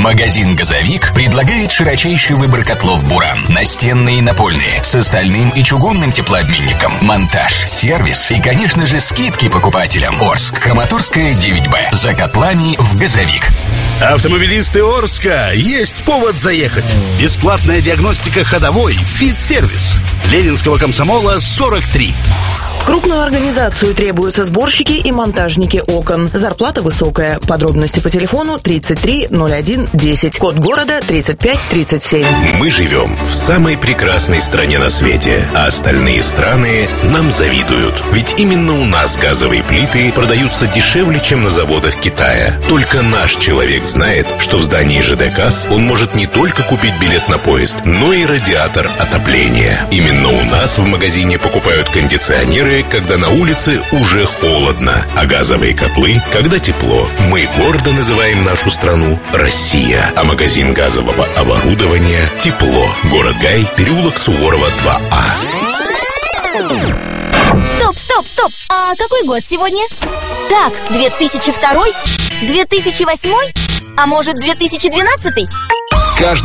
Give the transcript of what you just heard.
Магазин «Газовик» предлагает широчайший выбор котлов «Буран». Настенные и напольные, с стальным и чугунным теплообменником, монтаж, сервис и, конечно же, скидки покупателям. Орск, Краматорская, 9Б. За котлами в «Газовик». Автомобилисты Орска, есть повод заехать. Бесплатная диагностика ходовой, фит-сервис. Ленинского комсомола, 43. В крупную организацию требуются сборщики и монтажники окон. Зарплата высокая. Подробности по телефону 33 01 10. Код города 35 37. Мы живем в самой прекрасной стране на свете, а остальные страны нам завидуют. Ведь именно у нас газовые плиты продаются дешевле, чем на заводах Китая. Только наш человек знает, что в здании ЖД КАС он может не только купить билет на поезд, но и радиатор отопления. Именно у нас в магазине покупают кондиционеры, когда на улице уже холодно, а газовые котлы, когда тепло. Мы гордо называем нашу страну Россия, а магазин газового оборудования «Тепло». Город Гай, переулок Суворова, 2А. Стоп! А какой год сегодня? Так, 2002? 2008? А может, 2012?